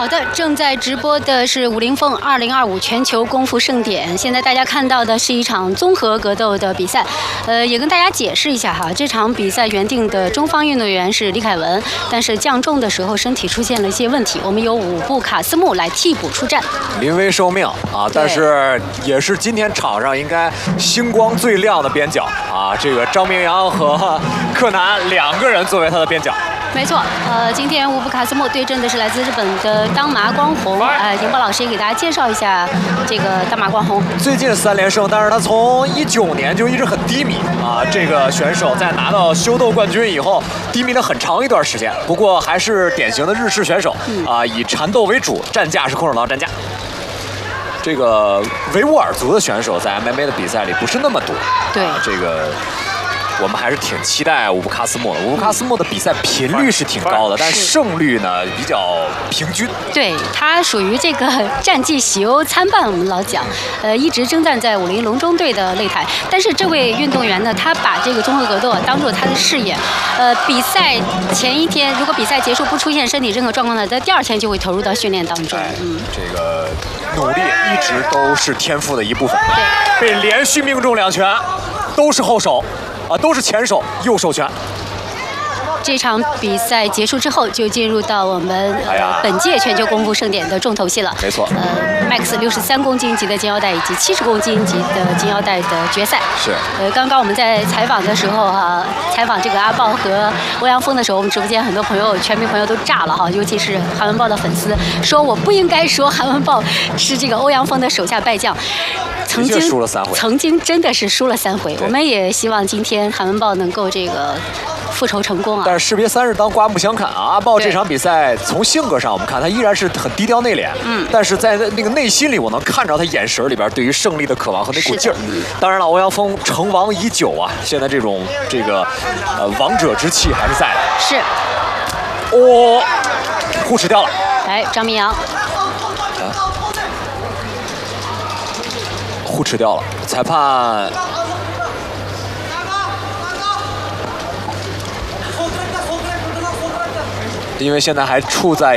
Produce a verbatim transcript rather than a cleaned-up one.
好的，正在直播的是武林风二零二五全球功夫盛典。现在大家看到的是一场综合格斗的比赛，呃，也跟大家解释一下哈，这场比赛原定的中方运动员是李凯文，但是降重的时候身体出现了一些问题，我们由武部卡斯木来替补出战， 临危受命啊！但是也是今天场上应该星光最亮的边角啊，这个张明阳和柯南两个人作为他的边角。 没错，呃，今天武部卡斯木对阵的是来自日本的当麻光弘，呃，宁波老师也给大家介绍一下这个当麻光弘。 最近三连胜，但是他从一九年就一直很低迷啊。这个选手在拿到修斗冠军以后，低迷了很长一段时间。不过还是典型的日式选手啊，以缠斗为主，战架是空手道战架。这个维吾尔族的选手在 M M A 的比赛里不是那么多， 对， 啊、这个。我们还是挺期待武部卡斯木的。武部卡斯木的比赛频率是挺高的，但胜率呢比较平均。 对，他属于这个战绩喜忧参半，我们老讲，呃，一直征战在武林龙中队的擂台。但是这位运动员呢，他把这个综合格斗当做他的事业。呃，比赛前一天，如果比赛结束不出现身体任何状况呢，在第二天就会投入到训练当中。 嗯，这个努力一直都是天赋的一部分。 对， 被连续命中两拳，都是后手。啊，都是前手右手拳。 这场比赛结束之后，就进入到我们、 哎、 呃本届全球功夫盛典的重头戏了。 没错。 呃 ，Max 六十三公斤级的金腰带以及七十公斤级的金腰带的决赛。 是。 呃，刚刚我们在采访的时候哈、啊，采访这个阿豹和欧阳锋的时候，我们直播间很多朋友、全民朋友都炸了哈，尤其是韩文豹的粉丝说我不应该说韩文豹是这个欧阳锋的手下败将。曾经输了三回， 曾经真的是输了三回。我们也希望今天韩文豹能够这个复仇成功啊！ 但是士别三日当刮目相看啊！阿豹这场比赛从性格上我们看他依然是很低调内敛，嗯，但是在那个内心里我能看着他眼神里边对于胜利的渴望和那股劲儿。当然了，欧阳锋成王已久啊，现在这种这个呃王者之气还是在的。 是。 哦，护持掉了。 来，张明阳。 护持掉了，裁判。因为现在还处在